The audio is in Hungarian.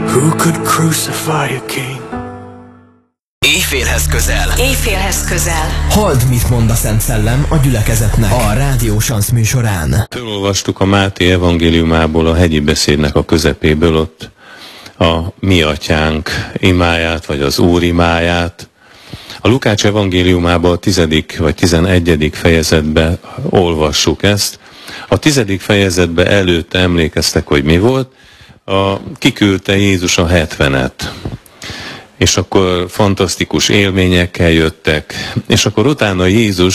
Who could crucify a king? Éjfélhez közel. Éjfélhez közel. Halld, mit mond a Szent Szellem a gyülekezetnek a Rádió Sansz műsorán. Felolvastuk a Máté evangéliumából, a hegyi beszédnek a közepéből ott a Mi Atyánk imáját, vagy az Úr imáját. A Lukács evangéliumában a 10. vagy 11. fejezetben olvassuk ezt. A 10. fejezetben előtte emlékeztek, hogy mi volt. Kiküldte Jézus a 70-et. És akkor fantasztikus élményekkel jöttek, és akkor utána Jézus